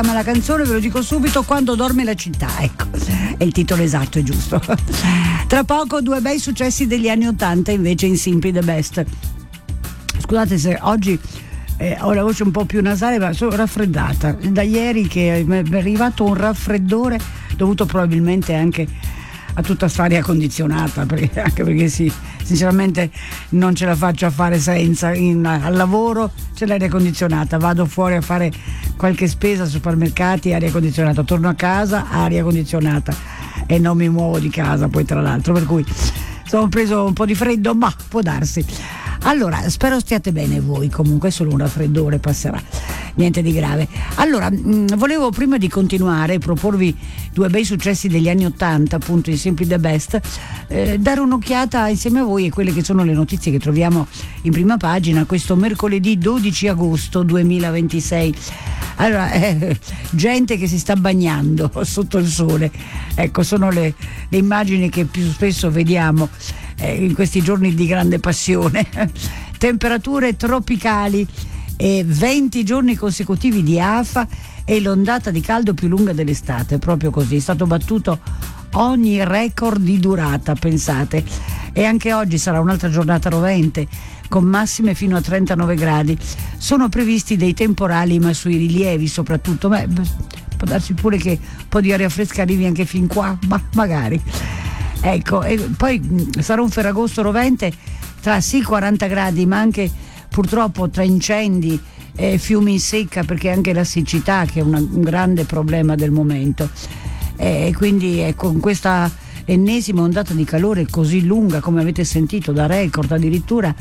Ma la canzone, ve lo dico subito, Quando dorme la città, ecco, è il titolo esatto, è giusto. Tra poco 2 bei successi degli anni '80 invece in Simply the Best. Scusate se oggi ho la voce un po' più nasale, ma sono raffreddata da ieri, che mi è arrivato un raffreddore dovuto probabilmente anche a tutta st'aria condizionata, anche perché sì, sinceramente non ce la faccio a fare senza. Al lavoro c'è l'aria condizionata, vado fuori a fare qualche spesa, supermercati, aria condizionata, torno a casa, aria condizionata, e non mi muovo di casa poi, tra l'altro, per cui sono preso un po' di freddo, ma può darsi. Allora, spero stiate bene voi, comunque è solo un raffreddore, passerà, niente di grave. Allora, volevo, prima di continuare, proporvi 2 bei successi degli anni '80, appunto in Simply the Best, dare un'occhiata insieme a voi a quelle che sono le notizie che troviamo in prima pagina questo mercoledì 12 agosto 2026. Allora, gente che si sta bagnando sotto il sole, ecco, sono le immagini che più spesso vediamo in questi giorni di grande passione. Temperature tropicali e 20 giorni consecutivi di afa e l'ondata di caldo più lunga dell'estate, proprio così, è stato battuto ogni record di durata, pensate. E anche oggi sarà un'altra giornata rovente, con massime fino a 39 gradi. Sono previsti dei temporali, ma sui rilievi soprattutto, ma può darsi pure che un po' di aria fresca arrivi anche fin qua, ma magari. Ecco, e poi sarà un Ferragosto rovente tra sì 40 gradi, ma anche purtroppo tra incendi e fiumi in secca, perché anche la siccità che è un grande problema del momento. E quindi con questa ennesima ondata di calore così lunga, come avete sentito, da record addirittura,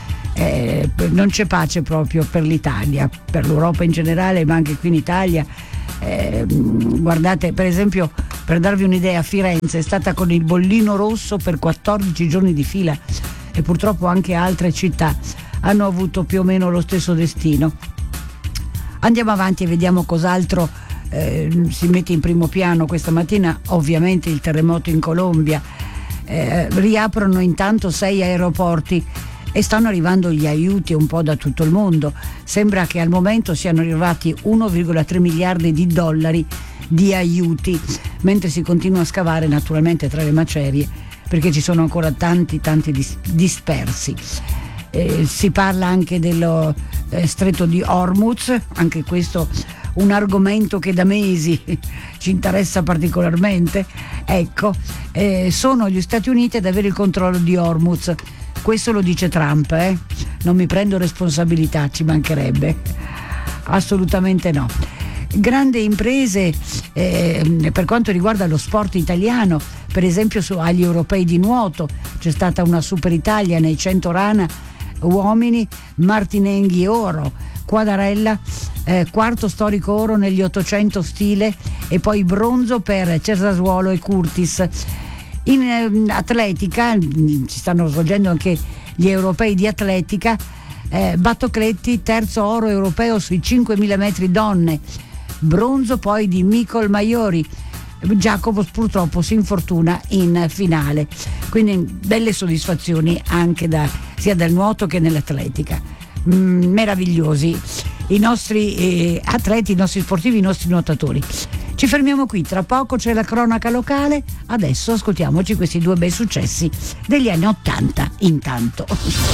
non c'è pace proprio per l'Italia, per l'Europa in generale, ma anche qui in Italia. Guardate, per esempio, per darvi un'idea, Firenze è stata con il bollino rosso per 14 giorni di fila, e purtroppo anche altre città hanno avuto più o meno lo stesso destino. Andiamo avanti e vediamo cos'altro si mette in primo piano questa mattina. Ovviamente il terremoto in Colombia. Riaprono intanto 6 aeroporti e stanno arrivando gli aiuti un po' da tutto il mondo. Sembra che al momento siano arrivati 1,3 miliardi di dollari di aiuti, mentre si continua a scavare naturalmente tra le macerie, perché ci sono ancora tanti dispersi. Si parla anche dello stretto di Hormuz, anche questo un argomento che da mesi ci interessa particolarmente. Ecco, sono gli Stati Uniti ad avere il controllo di Hormuz. Questo lo dice Trump, non mi prendo responsabilità, ci mancherebbe, assolutamente no. Grandi imprese per quanto riguarda lo sport italiano, per esempio agli europei di nuoto c'è stata una Super Italia nei 100 rana uomini, Martinenghi oro, Quadarella quarto storico oro negli 800 stile, e poi bronzo per Cersasuolo e Curtis. In atletica ci stanno svolgendo anche gli europei di atletica. Battocletti terzo oro europeo sui 5.000 metri donne, bronzo poi di Micol Maiori. Giacomo purtroppo si infortuna in finale, quindi belle soddisfazioni anche sia dal nuoto che nell'atletica. Meravigliosi i nostri atleti, i nostri sportivi, i nostri nuotatori. Ci fermiamo qui, tra poco c'è la cronaca locale. Adesso ascoltiamoci questi 2 bei successi degli anni '80 intanto.